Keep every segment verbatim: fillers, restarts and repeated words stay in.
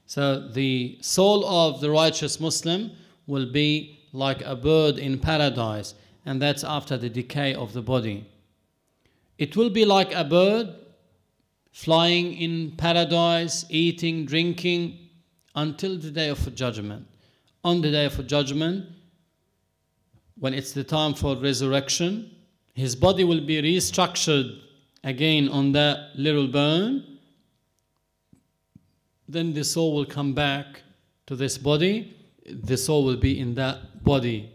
So the soul of the righteous Muslim will be like a bird in paradise, and that's after the decay of the body. It will be like a bird flying in paradise, eating, drinking, until the day of judgment. On the day of judgment, when it's the time for resurrection, his body will be restructured again on that little bone. Then the soul will come back to this body. The soul will be in that body,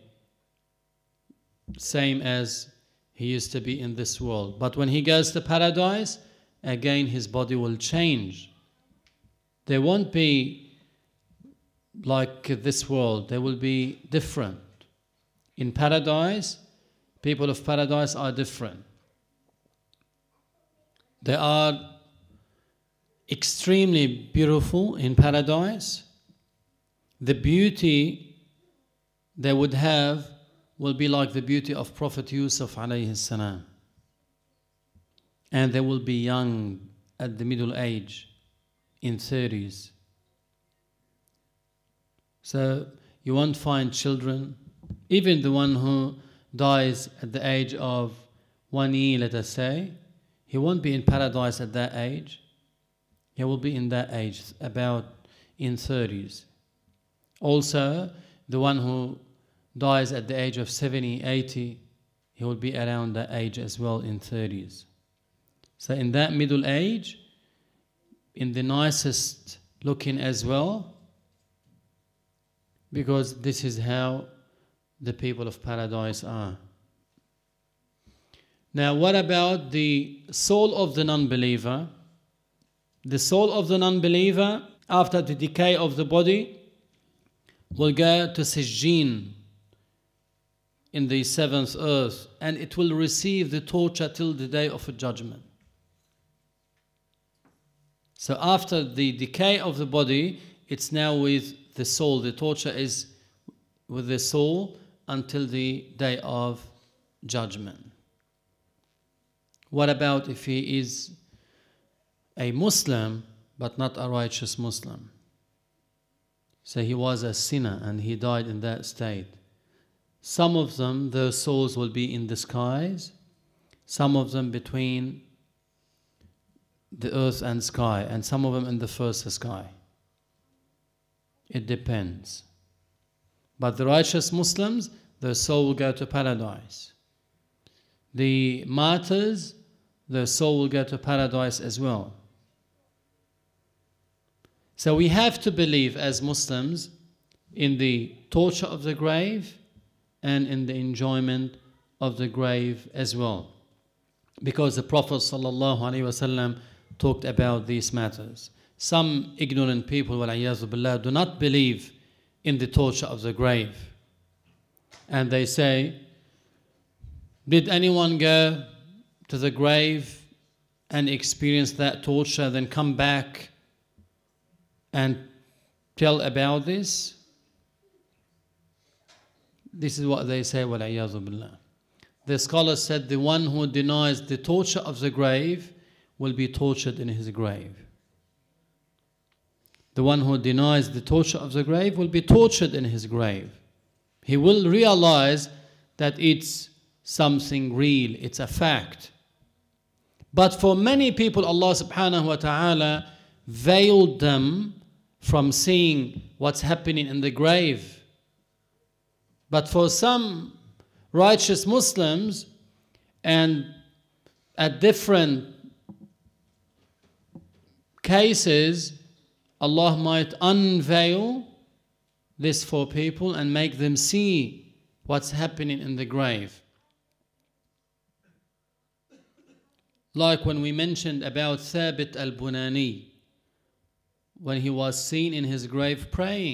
same as he used to be in this world. But when he goes to paradise, again his body will change. There won't be like this world. They will be different. In paradise, people of paradise are different. They are extremely beautiful in paradise. The beauty they would have will be like the beauty of Prophet Yusuf alayhi salam. And they will be young at the middle age, in thirties. So you won't find children, even the one who dies at the age of one year, let us say, he won't be in paradise at that age. He will be in that age, about in thirties. Also, the one who dies at the age of seventy, eighty, he will be around that age as well, in thirties. So in that middle age, in the nicest looking as well, because this is how the people of paradise are. Now, what about the soul of the non-believer? The soul of the non-believer, after the decay of the body, will go to Sijjin in the seventh earth, and it will receive the torture till the day of judgment. So after the decay of the body, it's now with the soul. The torture is with the soul until the day of judgment. What about if he is a Muslim but not a righteous Muslim? So he was a sinner and he died in that state. Some of them, their souls will be in the skies, some of them between the earth and sky, and some of them in the first sky. It depends. But the righteous Muslims, their soul will go to paradise. The martyrs, their soul will go to paradise as well. So we have to believe as Muslims in the torture of the grave and in the enjoyment of the grave as well. Because the Prophet ﷺ talked about these matters. Some ignorant people, وَالْعِيَاذُ بِاللَّهِ, do not believe in the torture of the grave. And they say, did anyone go to the grave and experience that torture, then come back and tell about this? This is what they say, وَالْعِيَاذُ بِاللَّهِ. The scholars said the one who denies the torture of the grave will be tortured in his grave. The one who denies the torture of the grave will be tortured in his grave. He will realize that it's something real, it's a fact. But for many people, Allah subhanahu wa ta'ala veiled them from seeing what's happening in the grave. But for some righteous Muslims, and at different cases, Allah might unveil this for people and make them see what's happening in the grave. Like when we mentioned about Thabit al-Bunani, when he was seen in his grave praying.